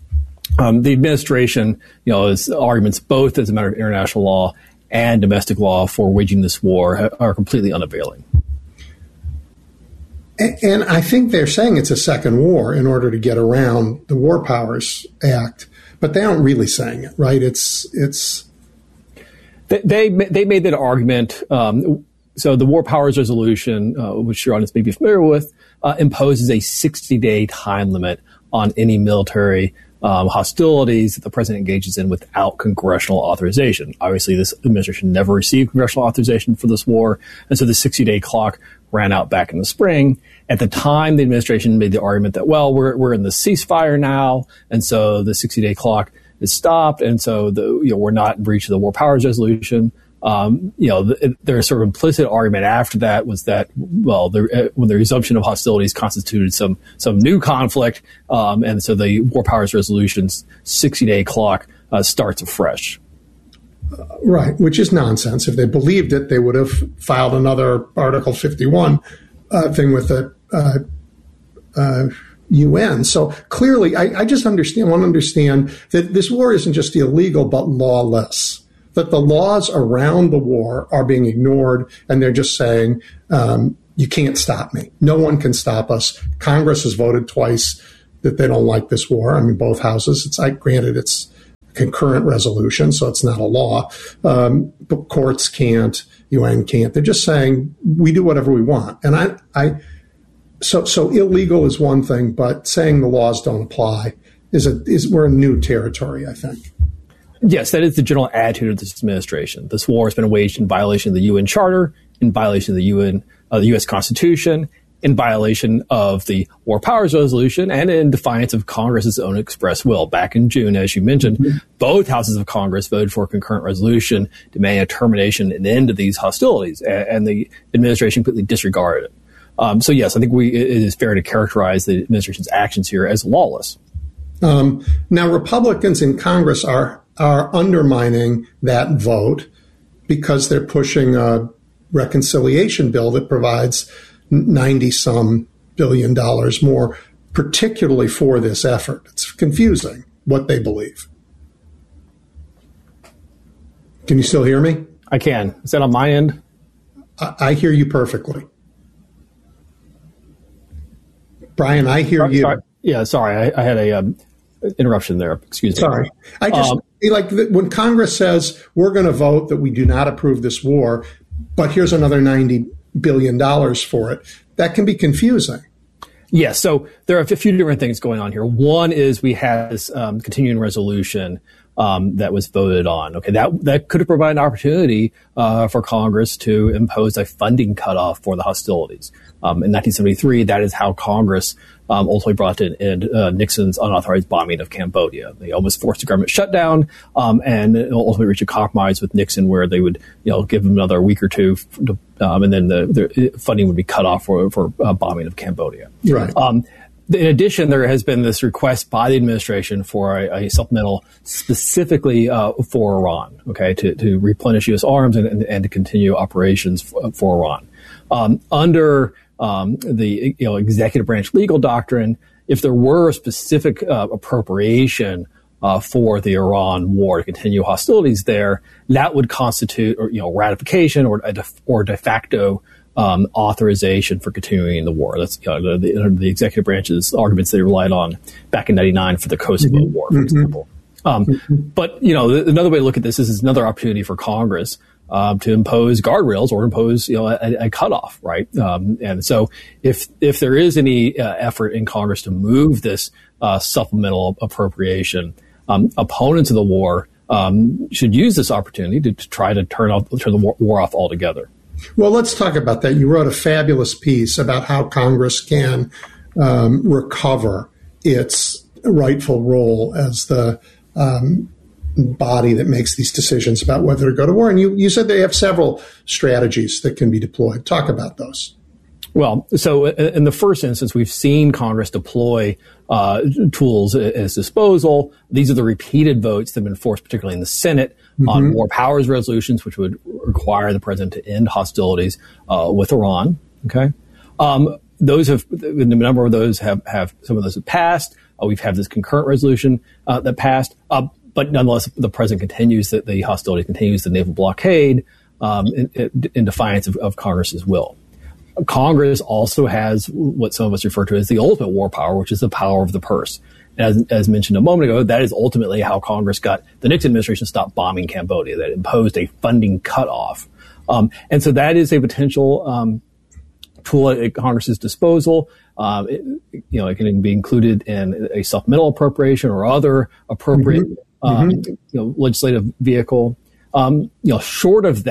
Um, the administration, you know, is arguments both as a matter of international law and domestic law for waging this war ha- are completely unavailing. And, and I think they're saying it's a second war in order to get around the War Powers Act, but they aren't really saying it, right? It's it's they they, they made that argument. Um, so the War Powers Resolution, uh, which your audience may be familiar with, uh, imposes a sixty-day time limit on any military Um, hostilities that the president engages in without congressional authorization. Obviously, this administration never received congressional authorization for this war, and so the sixty-day clock ran out back in the spring. At the time, the administration made the argument that, well, we're we're in the ceasefire now, and so the sixty-day clock is stopped, and so the you know we're not in breach of the War Powers Resolution. Um, you know, the, their sort of implicit argument after that was that, well, the, uh, when the resumption of hostilities constituted some some new conflict, um, and so the War Powers Resolution's sixty-day clock uh, starts afresh. Uh, right, which is nonsense. If they believed it, they would have filed another Article fifty-one uh, thing with the uh, uh, U N. So clearly, I, I just understand, want to understand that this war isn't just illegal, but lawless. That the laws around the war are being ignored, and they're just saying, um, you can't stop me. No one can stop us. Congress has voted twice that they don't like this war. I mean, both houses. It's I granted it's concurrent resolution, so it's not a law. Um, but courts can't, U N can't. They're just saying we do whatever we want. And I, I, so so illegal is one thing, but saying the laws don't apply is a is we're in new territory, I think. Yes, that is the general attitude of this administration. This war has been waged in violation of the U N Charter, in violation of the U N, uh, the U S Constitution, in violation of the War Powers Resolution, and in defiance of Congress's own express will. Back in June, as you mentioned, mm-hmm. both houses of Congress voted for a concurrent resolution demanding a termination and end of these hostilities, and, and the administration completely disregarded it. Um, so, yes, I think we, it is fair to characterize the administration's actions here as lawless. Um, now, Republicans in Congress are are undermining that vote because they're pushing a reconciliation bill that provides ninety-some billion dollars more, particularly for this effort. It's confusing what they believe. Can you still hear me? I can. Is that on my end? I, I hear you perfectly. Brian, I hear sorry, you. Sorry. Yeah, sorry. I, I had a um, interruption there. Excuse me. Sorry. I just, um, like, when Congress says we're going to vote that we do not approve this war, but here's another ninety billion dollars for it, that can be confusing. Yes. Yeah, so there are a few different things going on here. One is we have this um, continuing resolution um, that was voted on. Okay, that that could have provided an opportunity uh, for Congress to impose a funding cutoff for the hostilities. Um, in nineteen seventy-three, that is how Congress um, ultimately brought in, in uh, Nixon's unauthorized bombing of Cambodia. They almost forced the government shutdown um, and ultimately reached a compromise with Nixon where they would, you know, give him another week or two, to, um, and then the, the funding would be cut off for for uh, bombing of Cambodia. Right. Um, In addition, there has been this request by the administration for a, a supplemental specifically uh, for Iran, okay, to, to replenish U S arms and, and, and to continue operations for, for Iran. Um, under um, the you know, executive branch legal doctrine, if there were a specific uh, appropriation uh, for the Iran war to continue hostilities there, that would constitute, or, you know, ratification or a de, or de facto Um, authorization for continuing the war. That's you know, the, the executive branch's arguments they relied on back in ninety-nine for the Kosovo mm-hmm. War, for mm-hmm. example. Um, mm-hmm. But, you know, th- another way to look at this is, is another opportunity for Congress um, to impose guardrails or impose, you know, a, a cutoff, right? Um, and so if if there is any uh, effort in Congress to move this uh, supplemental appropriation, um, opponents of the war um, should use this opportunity to, to try to turn off turn the war, war off altogether. Well, let's talk about that. You wrote a fabulous piece about how Congress can um, recover its rightful role as the um, body that makes these decisions about whether to go to war. And you, you said they have several strategies that can be deployed. Talk about those. Well, so in the first instance, we've seen Congress deploy uh, tools at its disposal. These are the repeated votes that have been forced, particularly in the Senate, mm-hmm. on war powers resolutions, which would require the president to end hostilities uh, with Iran. Okay, um, those have a number of those have, have some of those have passed. Uh, we've had this concurrent resolution uh, that passed, uh, but nonetheless, the president continues that the hostility continues the naval blockade um, in, in defiance of, of Congress's will. Congress also has what some of us refer to as the ultimate war power, which is the power of the purse. As, as mentioned a moment ago, that is ultimately how Congress got the Nixon administration to stop bombing Cambodia, that imposed a funding cutoff. Um, and so that is a potential um, tool at Congress's disposal. Um, it, you know, it can be included in a supplemental appropriation or other appropriate mm-hmm. Um, mm-hmm. you know, legislative vehicle. Um, you know, short of that,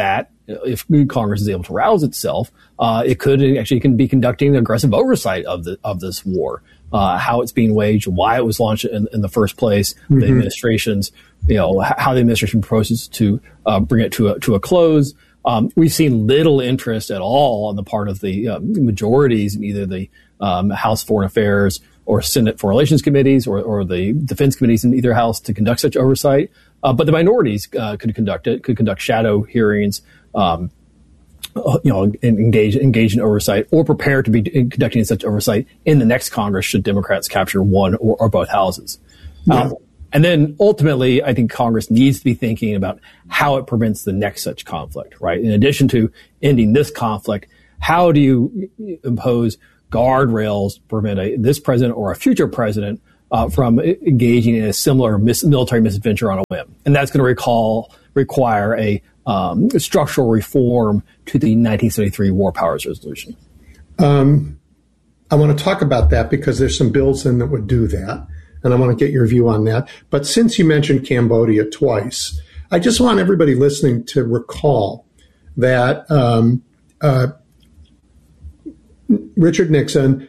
if Congress is able to rouse itself, uh, it could actually can be conducting aggressive oversight of the of this war, uh, how it's being waged, why it was launched in, in the first place, mm-hmm. the administration's, you know, how the administration proposes to uh, bring it to a, to a close. Um, we've seen little interest at all on the part of the uh, majorities in either the um, House Foreign Affairs or Senate Foreign Relations Committees or, or the defense committees in either house to conduct such oversight. Uh, but the minorities uh, could conduct it, could conduct shadow hearings, um, you know, engage engage in oversight, or prepare to be conducting such oversight in the next Congress should Democrats capture one or, or both houses. Yeah. Um, and then ultimately, I think Congress needs to be thinking about how it prevents the next such conflict, right? In addition to ending this conflict, how do you impose guardrails to prevent a, this president or a future president uh, from engaging in a similar mis- military misadventure on a whim? And that's going to recall, require a um, structural reform to the nineteen seventy-three War Powers Resolution. Um, I want to talk about that because there's some bills in that would do that, and I want to get your view on that. But since you mentioned Cambodia twice, I just want everybody listening to recall that um, uh, Richard Nixon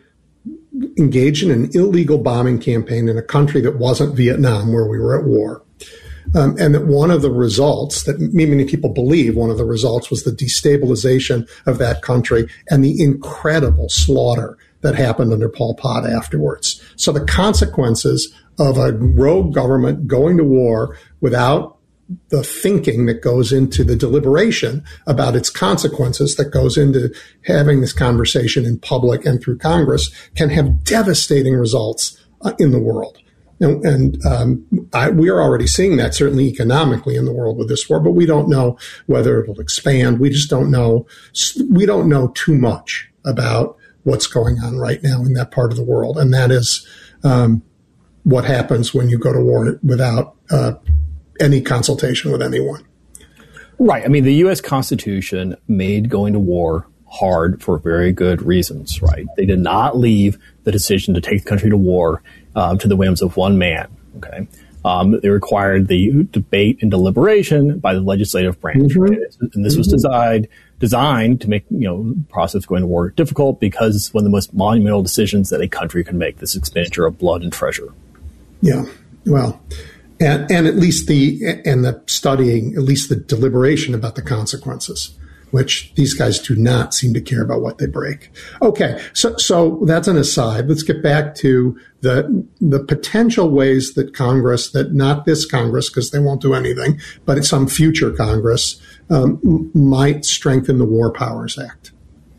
engaged in an illegal bombing campaign in a country that wasn't Vietnam, where we were at war. Um, and that one of the results that many people believe one of the results was the destabilization of that country and the incredible slaughter that happened under Pol Pot afterwards. So the consequences of a rogue government going to war without the thinking that goes into the deliberation about its consequences that goes into having this conversation in public and through Congress can have devastating results uh, in the world. And, and um, I, we are already seeing that, certainly economically in the world with this war, but we don't know whether it'll expand. We just don't know. We don't know too much about what's going on right now in that part of the world. And that is um, what happens when you go to war without uh, any consultation with anyone. Right. I mean, the U S Constitution made going to war hard for very good reasons, right? They did not leave the decision to take the country to war um, to the whims of one man, okay? Um, they required the debate and deliberation by the legislative branch, mm-hmm. right? And this mm-hmm. was designed designed to make, you know, the process of going to war difficult because it's one of the most monumental decisions that a country can make, this expenditure of blood and treasure. Yeah, well, and, and at least the, and the studying, at least the deliberation about the consequences, which these guys do not seem to care about what they break. Okay, so so that's an aside. Let's get back to the the potential ways that Congress, that not this Congress, because they won't do anything, but some future Congress um, might strengthen the War Powers Act.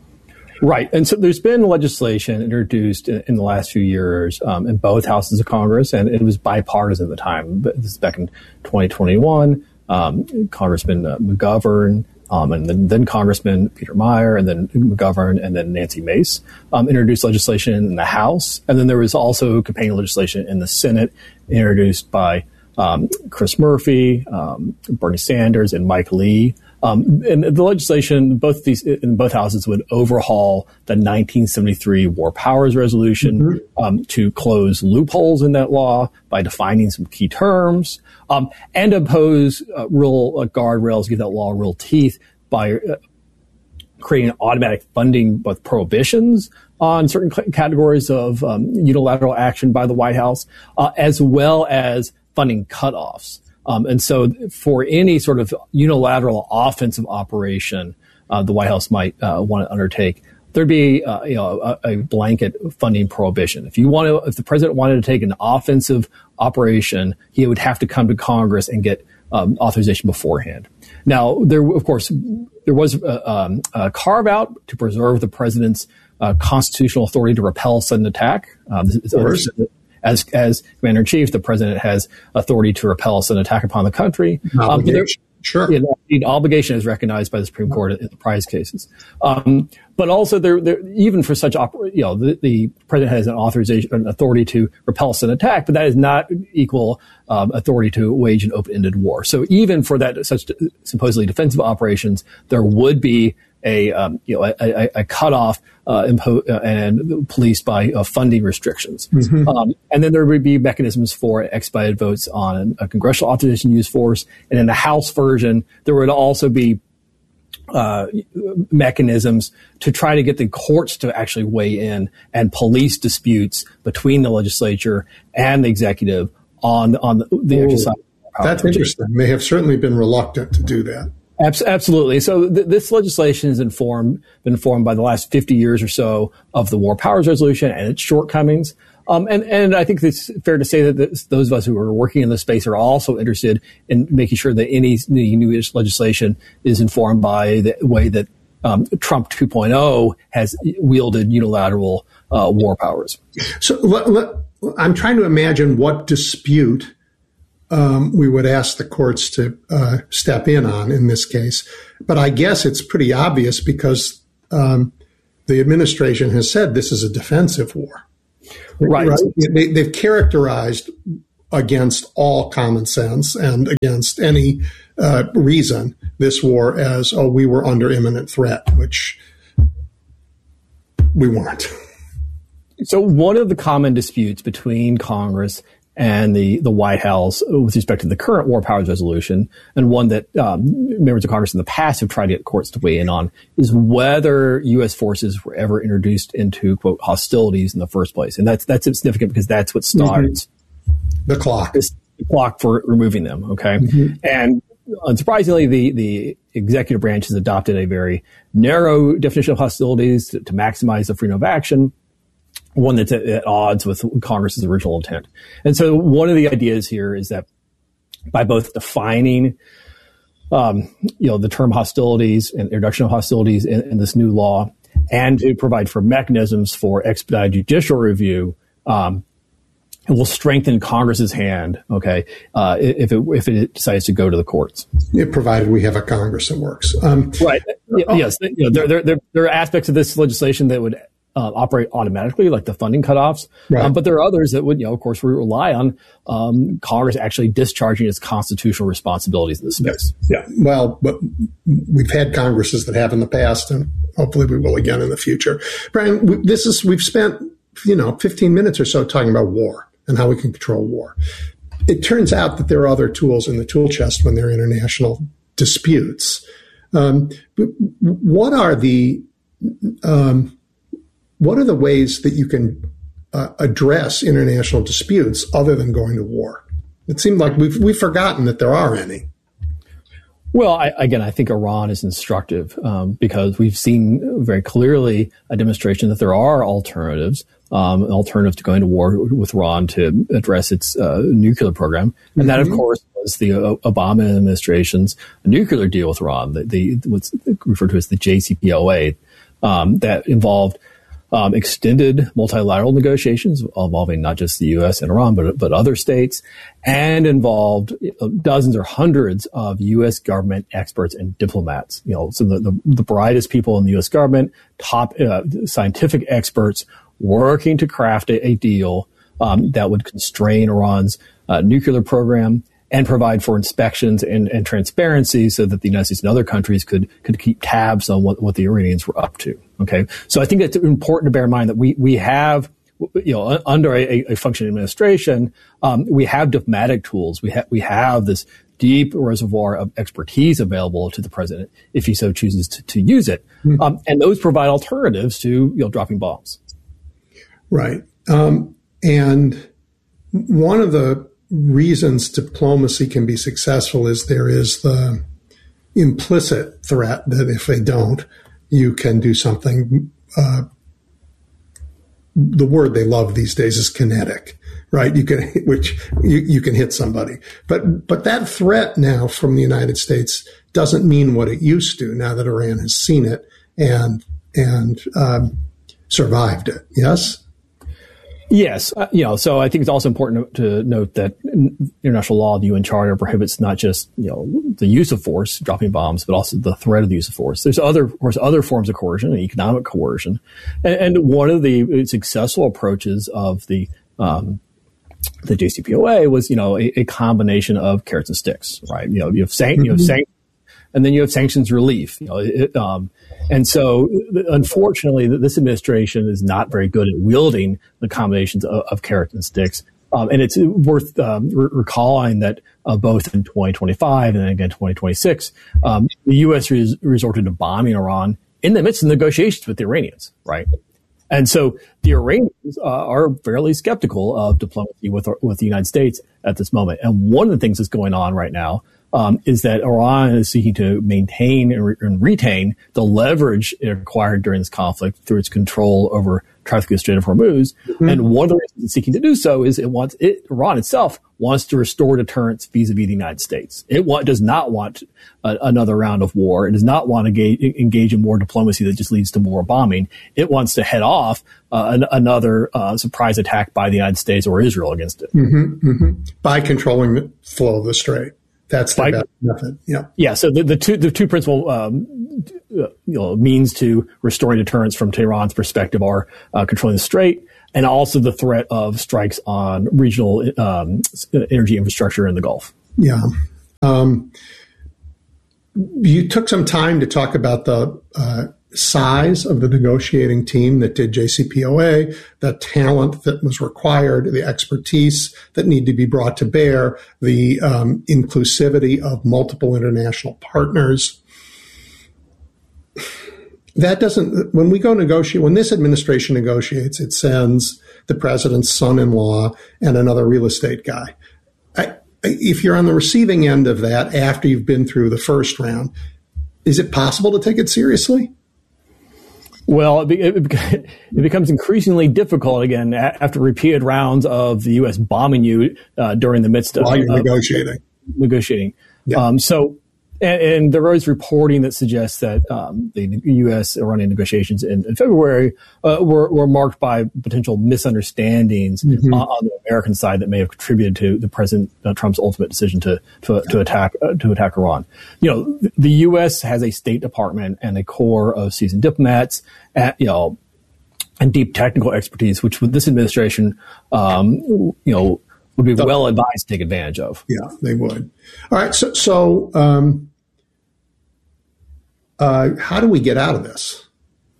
Right. And so there's been legislation introduced in, in the last few years um, in both houses of Congress, and it was bipartisan at the time. But this is back in twenty twenty-one. Um, Congressman uh, McGovern, Um, and then, then Congressman Peter Meyer, and then McGovern, and then Nancy Mace um, introduced legislation in the House. And then there was also companion legislation in the Senate introduced by um, Chris Murphy, um, Bernie Sanders, and Mike Lee. Um, and the legislation, both these in both houses, would overhaul the nineteen seventy-three War Powers Resolution mm-hmm. um, to close loopholes in that law by defining some key terms, um, and impose uh, real uh, guardrails, give that law real teeth by uh, creating automatic funding, both prohibitions on certain c- categories of um, unilateral action by the White House, uh, as well as funding cutoffs. Um, and so for any sort of unilateral offensive operation uh, the White House might uh, want to undertake, there'd be uh, you know, a, a blanket funding prohibition. If you want to, if the president wanted to take an offensive operation, he would have to come to Congress and get um, authorization beforehand. Now, there, of course, there was a, um, a carve out to preserve the president's uh, constitutional authority to repel sudden attack. Um, this is As as Commander in Chief, the president has authority to repel an attack upon the country. Um, but there, sure, you know, the obligation is recognized by the Supreme Court in the prize cases. Um, but also, there, there even for such, oper- you know, the, the president has an authorization, an authority to repel an attack, but that is not equal um, authority to wage an open-ended war. So even for that such supposedly defensive operations, there would be a um, you know a, a, a cutoff uh, impo- uh, and policed by uh, funding restrictions, mm-hmm. um, and then there would be mechanisms for expedited votes on a congressional authorization use force, and in the House version there would also be uh, mechanisms to try to get the courts to actually weigh in and police disputes between the legislature and the executive on on the, the Ooh, exercise. That's interesting. They have certainly been reluctant to do that. Absolutely. So th- this legislation has informed, been informed by the last fifty years or so of the War Powers Resolution and its shortcomings. Um, and, and I think it's fair to say that this, those of us who are working in this space are also interested in making sure that any new legislation is informed by the way that um, Trump two point oh has wielded unilateral uh, war powers. So let, let, I'm trying to imagine what dispute um, we would ask the courts to uh, step in on in this case. But I guess it's pretty obvious because um, the administration has said this is a defensive war. Right. right? They, they've characterized against all common sense and against any uh, reason this war as, oh, we were under imminent threat, which we weren't. So one of the common disputes between Congress and the, the White House with respect to the current War Powers Resolution, and one that um, members of Congress in the past have tried to get courts to weigh in on, is whether U S forces were ever introduced into, quote, hostilities in the first place. And that's that's significant because that's what starts mm-hmm. the clock. This, the clock for removing them, okay? Mm-hmm. And unsurprisingly, the, the executive branch has adopted a very narrow definition of hostilities to, to maximize the freedom of action, one that's at, at odds with Congress's original intent. And so one of the ideas here is that by both defining, um, you know, the term hostilities and introduction of hostilities in, in this new law, and to provide for mechanisms for expedited judicial review, um, it will strengthen Congress's hand, okay, uh, if it if it decides to go to the courts. Yeah, provided we have a Congress that works. Um, right. Yes. You know, there, there, there, there are aspects of this legislation that would Uh, operate automatically, like the funding cutoffs. Right. Um, but there are others that would, you know, of course, we rely on um, Congress actually discharging its constitutional responsibilities in this space. Yeah. yeah. Well, but we've had Congresses that have in the past, and hopefully we will again in the future. Brian, we, this is we've spent, you know, fifteen minutes or so talking about war and how we can control war. It turns out that there are other tools in the tool chest when there are international disputes. Um, but what are the um, What are the ways that you can uh, address international disputes other than going to war? It seemed like we've we've forgotten that there are any. Well, I, again, I think Iran is instructive um, because we've seen very clearly a demonstration that there are alternatives, um, an alternative to going to war with Iran to address its uh, nuclear program, and mm-hmm. that, of course, was the uh, Obama administration's nuclear deal with Iran, the, the what's referred to as the J C P O A, um, that involved Um, extended multilateral negotiations involving not just the U S and Iran, but but other states, and involved dozens or hundreds of U S government experts and diplomats. You know, so the the, the brightest people in the U S government, top uh, scientific experts, working to craft a, a deal um, that would constrain Iran's uh, nuclear program and provide for inspections and, and transparency so that the United States and other countries could could keep tabs on what, what the Iranians were up to. Okay, so I think it's important to bear in mind that we we have, you know, under a, a functioning administration, um, we have diplomatic tools. We have we have this deep reservoir of expertise available to the president if he so chooses to, to use it, mm-hmm. um, and those provide alternatives to, you know, dropping bombs. Right, um, and one of the reasons diplomacy can be successful is there is the implicit threat that if they don't, you can do something. Uh, the word they love these days is kinetic, right? You can, which you, you can hit somebody, but but that threat now from the United States doesn't mean what it used to. Now that Iran has seen it and and um, survived it, yes. Yes. Uh, you know, so I think it's also important to note that international law, the U N Charter, prohibits not just, you know, the use of force, dropping bombs, but also the threat of the use of force. There's other, of course, other forms of coercion, economic coercion. And, and one of the successful approaches of the, um, the J C P O A was, you know, a, a combination of carrots and sticks, right? You know, you have, san- you have sanctions, and then you have sanctions relief, you know, it, um, and so, unfortunately, this administration is not very good at wielding the combinations of, of carrots and sticks. Um, and it's worth um, re- recalling that uh, both in twenty twenty-five and then again twenty twenty-six, um, the U S res- resorted to bombing Iran in the midst of negotiations with the Iranians, right? And so the Iranians uh, are fairly skeptical of diplomacy with with the United States at this moment. And one of the things that's going on right now um, is that Iran is seeking to maintain and, re- and retain the leverage it acquired during this conflict through its control over traffic in the Strait of Hormuz. Mm-hmm. And one of the reasons it's seeking to do so is it wants it, Iran itself wants to restore deterrence vis-a-vis the United States. It wa- does not want a, another round of war. It does not want to engage, engage in more diplomacy that just leads to more bombing. It wants to head off uh, an, another uh, surprise attack by the United States or Israel against it. Mm-hmm, mm-hmm. By controlling the flow of the Strait. That's the best method. Yeah. Yeah. So the, the two the two principal um, you know means to restoring deterrence from Tehran's perspective are uh, controlling the Strait and also the threat of strikes on regional um, energy infrastructure in the Gulf. Yeah. Um, you took some time to talk about the uh, size of the negotiating team that did J C P O A, the talent that was required, the expertise that need to be brought to bear, the um, inclusivity of multiple international partners. That doesn't, when we go negotiate, when this administration negotiates, it sends the president's son-in-law and another real estate guy. I, if you're on the receiving end of that after you've been through the first round, is it possible to take it seriously? Well, it, it, it becomes increasingly difficult again after repeated rounds of the U S bombing you uh, during the midst of while you're uh, negotiating. Negotiating. Yeah. Um, so, and, and there is reporting that suggests that um, the U S Iranian negotiations in, in February uh, were, were marked by potential misunderstandings mm-hmm. on, on the American side that may have contributed to the President uh, Trump's ultimate decision to to, to attack uh, to attack Iran. You know, the U S has a State Department and a corps of seasoned diplomats, at, you know, and deep technical expertise, which with this administration, um, you know, would be well advised to take advantage of. Yeah, they would. All right. So, so um, uh, how do we get out of this?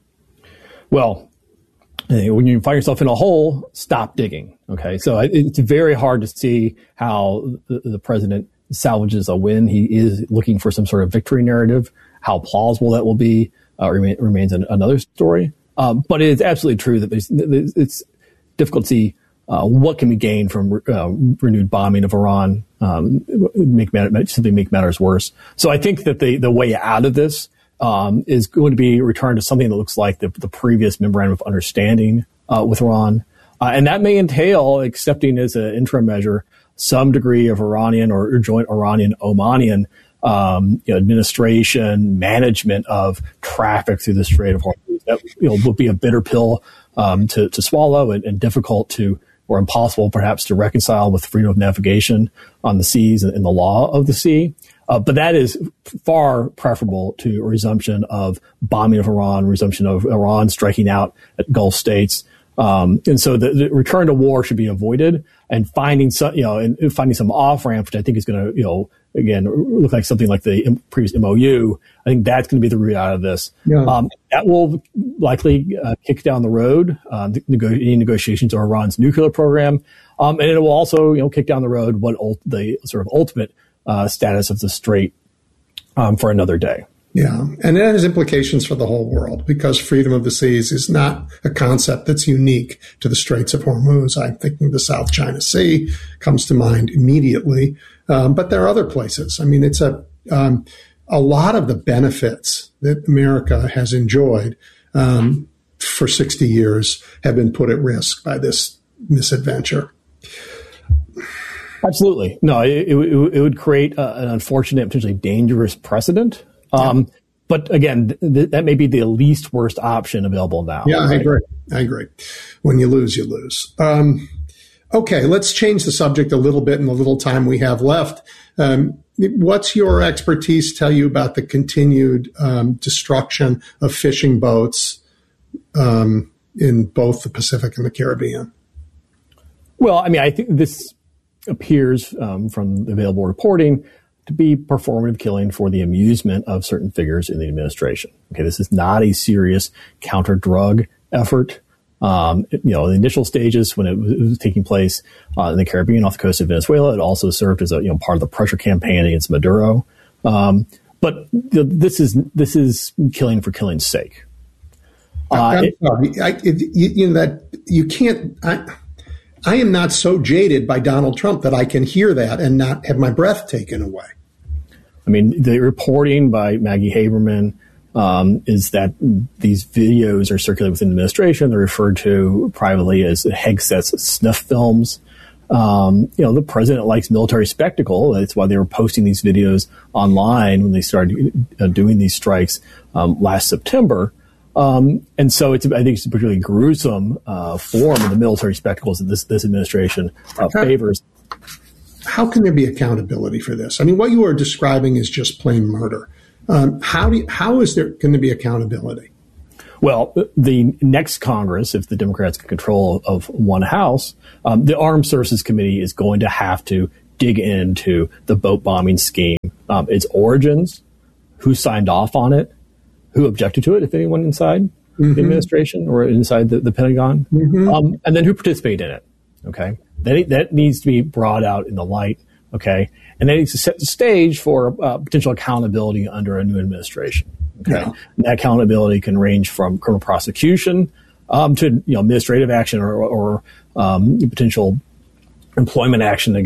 Well, when you find yourself in a hole, stop digging. Okay. So it's very hard to see how the, the president salvages a win. He is looking for some sort of victory narrative. How plausible that will be uh, remain, remains an, another story. Um, but it is absolutely true that there's, it's difficult to see Uh, what can be gained from uh, renewed bombing of Iran, um, make matter, simply make matters worse. So I think that the, the way out of this um, is going to be return to something that looks like the, the previous memorandum of understanding uh, with Iran. Uh, and that may entail accepting as an interim measure some degree of Iranian or joint Iranian-Omanian um, you know, administration, management of traffic through the Strait of Hormuz. That you know, would be a bitter pill um, to, to swallow and, and difficult to or impossible perhaps to reconcile with freedom of navigation on the seas and, and the law of the sea. Uh, but that is far preferable to a resumption of bombing of Iran, resumption of Iran striking out at Gulf states. Um, and so the, the return to war should be avoided, and finding some, you know, and finding some off ramp, which I think is going to, you know, again, look like something like the previous M O U. I think that's going to be the route out of this. Yeah. Um, that will likely uh, kick down the road uh, the nego- any negotiations on Iran's nuclear program, um, and it will also, you know, kick down the road what ult- the sort of ultimate uh, status of the strait um, for another day. Yeah, and it has implications for the whole world because freedom of the seas is not a concept that's unique to the Straits of Hormuz. I'm thinking the South China Sea comes to mind immediately, um, but there are other places. I mean, it's a um, a lot of the benefits that America has enjoyed um, for sixty years have been put at risk by this misadventure. Absolutely. No, it, it, it would create uh, an unfortunate, potentially dangerous precedent. Um, yeah. But again, th- that may be the least worst option available now. Yeah, right? I agree. I agree. When you lose, you lose. Um, okay, let's change the subject a little bit in the little time we have left. Um, what's your expertise tell you about the continued um, destruction of fishing boats um, in both the Pacific and the Caribbean? Well, I mean, I think this appears um, from the available reporting to be performative killing for the amusement of certain figures in the administration. Okay, this is not a serious counter-drug effort. Um, you know, in the initial stages when it was, it was taking place uh, in the Caribbean off the coast of Venezuela, it also served as a you know part of the pressure campaign against Maduro. Um, but you know, this is this is killing for killing's sake. Uh, I'm it, sorry. I, it, you, you know that you can't. I, I am not so jaded by Donald Trump that I can hear that and not have my breath taken away. I mean, the reporting by Maggie Haberman um, is that these videos are circulated within the administration. They're referred to privately as Hegseth's snuff films. Um, you know, the president likes military spectacle. That's why they were posting these videos online when they started uh, doing these strikes um, last September. Um, and so it's, I think it's a particularly gruesome uh, form of the military spectacles that this, this administration uh, favors. How can there be accountability for this? I mean, what you are describing is just plain murder. Um, how do you, how is there going to be accountability? Well, the next Congress, if the Democrats get control of one house, um, the Armed Services Committee is going to have to dig into the boat bombing scheme, um, its origins, who signed off on it, who objected to it, if anyone inside mm-hmm. the administration or inside the, the Pentagon, mm-hmm. um, and then who participated in it. Okay, that that needs to be brought out in the light. Okay, and that needs to set the stage for uh, potential accountability under a new administration. Okay, yeah. And that accountability can range from criminal prosecution um, to you know administrative action or, or um, potential employment action